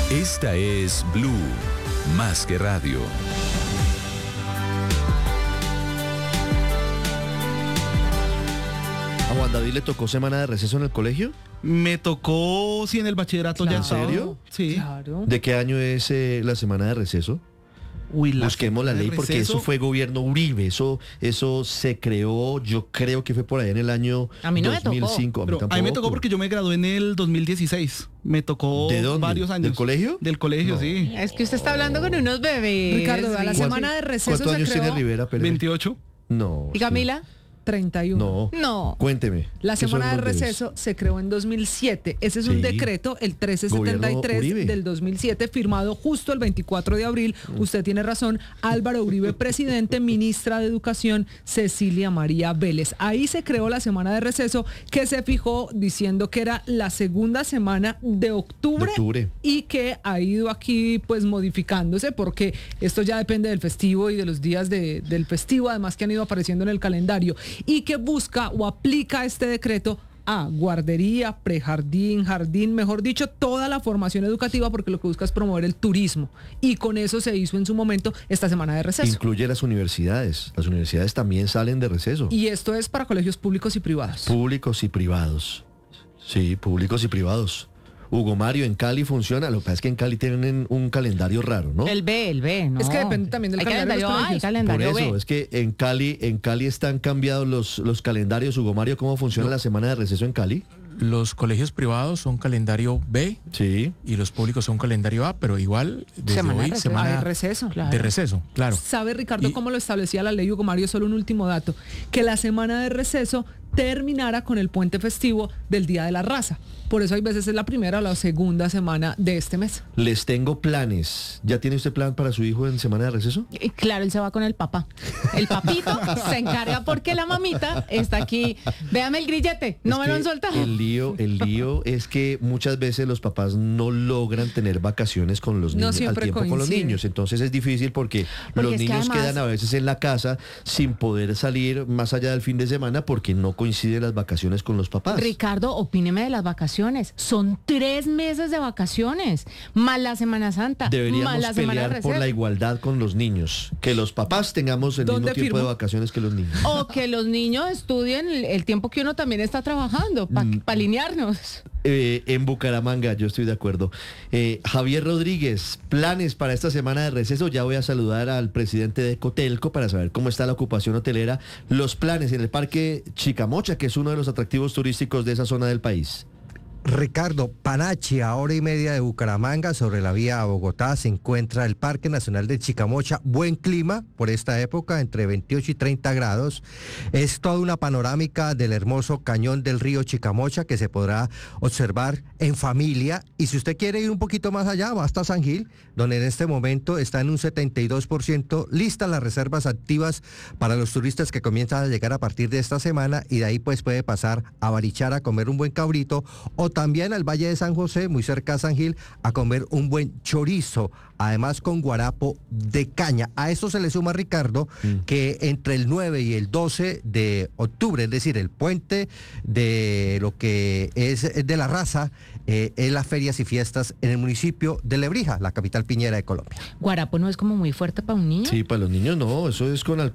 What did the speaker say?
Esta es Blue, más que radio. ¿A Juan David le tocó semana de receso en el colegio? Me tocó, sí, en el bachillerato ya. ¿En serio? Sí. Claro. ¿De qué año es la semana de receso? Uy, Busquemos la semana de ley porque receso. eso fue gobierno Uribe, eso se creó, yo creo que fue por allá en el año A mí no me tocó. 2005. Pero a mí me tocó porque yo me gradué en el 2016. Me tocó ¿De dónde? varios años. ¿Del colegio? Del colegio, No. sí. Es que usted está hablando con unos bebés. Ricardo, a la semana de receso ¿Cuántos se años creó. tiene Rivera Pérez? 28. No. ¿Y Camila? 31. No. No. Cuénteme. La ¿qué son semana de los bebés? receso se creó en 2007. Ese es Sí. un decreto, el Gobierno 1373 Uribe. del 2007, firmado justo el 24 de abril. Usted tiene razón, Álvaro Uribe, presidente, ministra de Educación, Cecilia María Vélez. Ahí se creó la semana de receso que se fijó diciendo que era la segunda semana de octubre. Y que ha ido aquí pues modificándose porque esto ya depende del festivo y de los días del festivo, además que han ido apareciendo en el calendario, y que busca o aplica este decreto a guardería, prejardín, jardín, mejor dicho, toda la formación educativa, porque lo que busca es promover el turismo. Y con eso se hizo en su momento esta semana de receso. Incluye las universidades. Las universidades también salen de receso. Y esto es para colegios públicos y privados. Públicos y privados. Sí, públicos y privados. Hugo Mario, en Cali funciona. Lo que pasa es que en Cali tienen un calendario raro, ¿no? El B, ¿no? Es que depende también del Hay calendario de los A, hay colegios. calendario Por eso, B. es que en Cali están cambiados los calendarios. Hugo Mario, ¿cómo funciona la semana de receso en Cali? Los colegios privados son calendario B Sí. y los públicos son calendario A, pero igual desde Semana de hoy, receso. semana Hay receso. Claro. de receso, claro. ¿Sabe, Ricardo, Y- cómo lo establecía la ley, Hugo Mario? Solo un último dato. Que la semana de receso terminara con el puente festivo del Día de la Raza. Por eso hay veces es la primera o la segunda semana de este mes. Les tengo planes. ¿Ya tiene usted plan para su hijo en semana de receso? Y claro, él se va con el papá. El papito se encarga porque la mamita está aquí. Véame el grillete, no Es me lo que han soltado. El lío es que muchas veces los papás no logran tener vacaciones con los No niños al siempre tiempo con los coincide. niños. Entonces es difícil porque Porque los es que niños además- quedan a veces en la casa sin poder salir más allá del fin de semana porque no coinciden las vacaciones con los papás. Ricardo, opíneme de las vacaciones. Son 3 meses de vacaciones, más la Semana Santa, más Deberíamos la semana de pelear por receso. la igualdad con los niños. Que los papás tengamos el mismo ¿Dónde tiempo de firmo? vacaciones que los niños. O que los niños estudien el tiempo que uno también está trabajando, para alinearnos. En Bucaramanga, yo estoy de acuerdo. Javier Rodríguez, planes para esta semana de receso. Ya voy a saludar al presidente de Cotelco para saber cómo está la ocupación hotelera. Los planes en el Parque Chicamocha, que es uno de los atractivos turísticos de esa zona del país. Ricardo, Panachi, a hora y media de Bucaramanga, sobre la vía a Bogotá, se encuentra el Parque Nacional de Chicamocha. Buen clima por esta época, entre 28 y 30 grados. Es toda una panorámica del hermoso cañón del río Chicamocha que se podrá observar en familia. Y si usted quiere ir un poquito más allá, va hasta San Gil, donde en este momento está en un 72% listas las reservas activas para los turistas que comienzan a llegar a partir de esta semana, y de ahí pues puede pasar a Barichara a comer un buen cabrito, o también al Valle de San José, muy cerca a San Gil, a comer un buen chorizo, además con guarapo de caña. A esto se le suma, Ricardo, que entre el 9 y el 12 de octubre, es decir, el puente de lo que es de la raza, es las ferias y fiestas en el municipio de Lebrija, la capital piñera de Colombia. Guarapo no es como muy fuerte para un niño. Sí, para los niños no, eso es con alcohol.